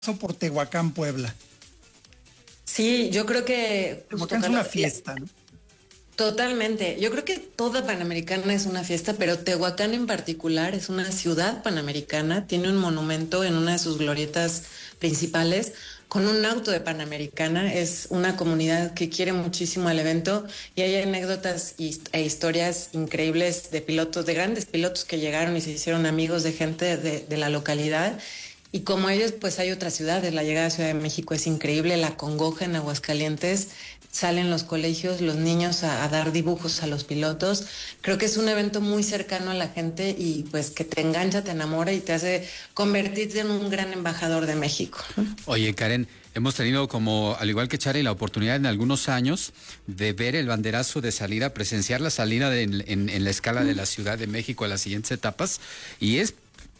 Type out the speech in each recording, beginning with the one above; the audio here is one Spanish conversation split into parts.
por Tehuacán, Puebla. Sí, yo creo que... Tehuacán es una fiesta, ¿no? Totalmente. Yo creo que toda Panamericana es una fiesta, pero Tehuacán en particular es una ciudad panamericana, tiene un monumento en una de sus glorietas principales con un auto de Panamericana. Es una comunidad que quiere muchísimo al evento y hay anécdotas e historias increíbles de pilotos, de grandes pilotos que llegaron y se hicieron amigos de gente de la localidad. Y como ellos, pues hay otras ciudades. La llegada a Ciudad de México es increíble. La Congoja en Aguascalientes, salen los colegios, los niños a dar dibujos a los pilotos. Creo que es un evento muy cercano a la gente y pues que te engancha, te enamora y te hace convertirte en un gran embajador de México. Oye, Karen, hemos tenido como, al igual que Chari, la oportunidad en algunos años de ver el banderazo de salida, presenciar la salida en la escala de la Ciudad de México a las siguientes etapas, y es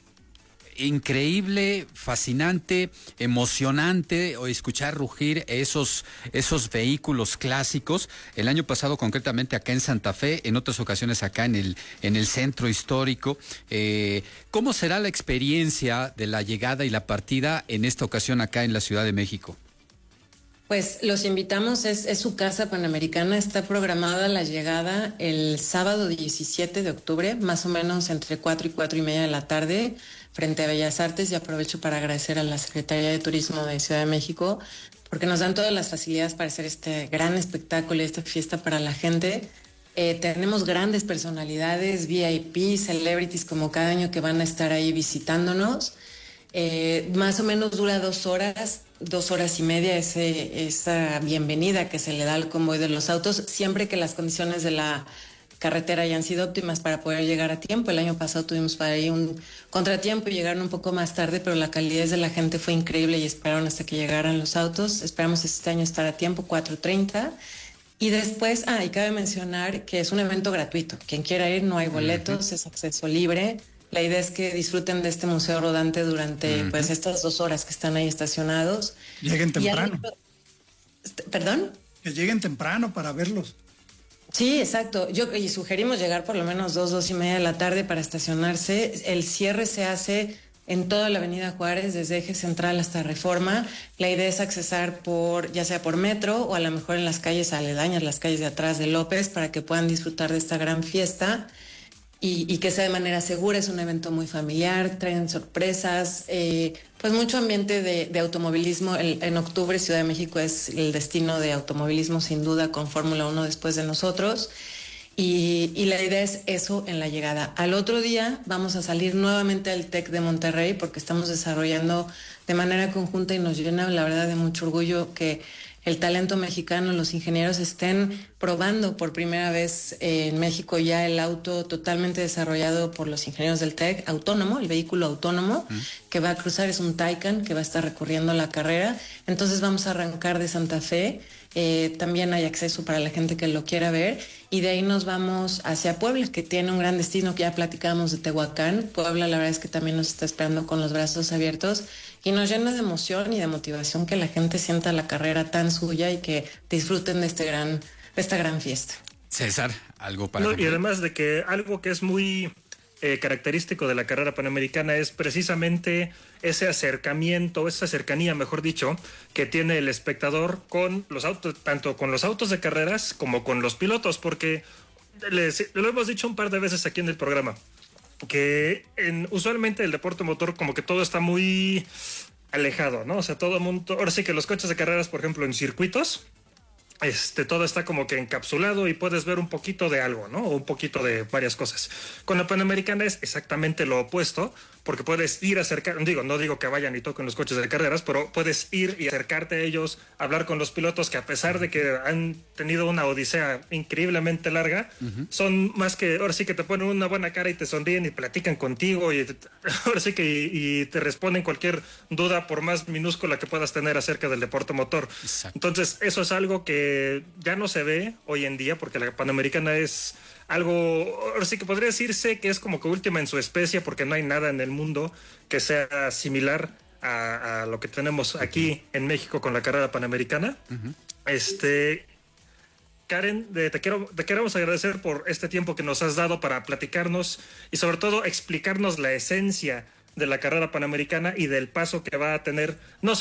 increíble, fascinante, emocionante o escuchar rugir esos vehículos clásicos. El año pasado, concretamente acá en Santa Fe, en otras ocasiones acá en el centro histórico. ¿Cómo será la experiencia de la llegada y la partida en esta ocasión acá en la Ciudad de México? Pues los invitamos, es su casa Panamericana, está programada la llegada el sábado 17 de octubre, más o menos entre 4 y 4 y media de la tarde, frente a Bellas Artes, y aprovecho para agradecer a la Secretaría de Turismo de Ciudad de México, porque nos dan todas las facilidades para hacer este gran espectáculo y esta fiesta para la gente. Tenemos grandes personalidades, VIP, celebrities, como cada año que van a estar ahí visitándonos. Más o menos dura 2 horas y media esa bienvenida que se le da al convoy de los autos, siempre que las condiciones de la carretera hayan sido óptimas para poder llegar a tiempo. El año pasado tuvimos para ahí un contratiempo y llegaron un poco más tarde, pero la calidez de la gente fue increíble y esperaron hasta que llegaran los autos. Esperamos este año estar a tiempo, 4:30. Y después, y cabe mencionar que es un evento gratuito. Quien quiera ir, no hay boletos, es acceso libre. La idea es que disfruten de este museo rodante durante pues estas 2 horas que están ahí estacionados. Lleguen temprano. ¿Perdón? Que lleguen temprano para verlos. Sí, exacto. Y sugerimos llegar por lo menos 2:30 de la tarde para estacionarse. El cierre se hace en toda la Avenida Juárez, desde Eje Central hasta Reforma. La idea es accesar ya sea por metro o a lo mejor en las calles aledañas, las calles de atrás de López, para que puedan disfrutar de esta gran fiesta. Y que sea de manera segura. Es un evento muy familiar, traen sorpresas, pues mucho ambiente de automovilismo. En octubre Ciudad de México es el destino de automovilismo sin duda, con Fórmula 1 después de nosotros. Y la idea es eso en la llegada. Al otro día vamos a salir nuevamente al TEC de Monterrey, porque estamos desarrollando de manera conjunta y nos llena la verdad de mucho orgullo que el talento mexicano, los ingenieros estén probando por primera vez en México ya el auto totalmente desarrollado por los ingenieros del TEC, autónomo, el vehículo autónomo que va a cruzar, es un Taycan que va a estar recorriendo la carrera. Entonces vamos a arrancar de Santa Fe. También hay acceso para la gente que lo quiera ver, y de ahí nos vamos hacia Puebla, que tiene un gran destino, que ya platicábamos de Tehuacán. Puebla la verdad es que también nos está esperando con los brazos abiertos y nos llena de emoción y de motivación que la gente sienta la carrera tan suya y que disfruten de esta gran fiesta. César, algo para... No, y además de que algo que es muy característico de la carrera panamericana es precisamente ese acercamiento, esa cercanía, mejor dicho, que tiene el espectador con los autos, tanto con los autos de carreras como con los pilotos, porque lo hemos dicho un par de veces aquí en el programa, que usualmente el deporte motor como que todo está muy alejado, ¿no? O sea, todo el mundo, ahora sí que los coches de carreras, por ejemplo, en circuitos, todo está como que encapsulado y puedes ver un poquito de algo, ¿no? O un poquito de varias cosas. Con la Panamericana es exactamente lo opuesto, porque puedes ir a no digo que vayan y toquen los coches de carreras, pero puedes ir y acercarte a ellos, hablar con los pilotos que, a pesar de que han tenido una odisea increíblemente larga, son más que, ahora sí que te ponen una buena cara y te sonríen y platican contigo y ahora sí que y te responden cualquier duda, por más minúscula que puedas tener acerca del deporte motor. Exacto. Entonces, eso es algo que ya no se ve hoy en día, porque la Panamericana es algo, ahora sí que podría decirse que es como que última en su especie, porque no hay nada en el mundo que sea similar a lo que tenemos aquí en México con la carrera panamericana. Karen, te queremos agradecer por este tiempo que nos has dado para platicarnos y sobre todo explicarnos la esencia de la carrera panamericana y del paso que va a tener no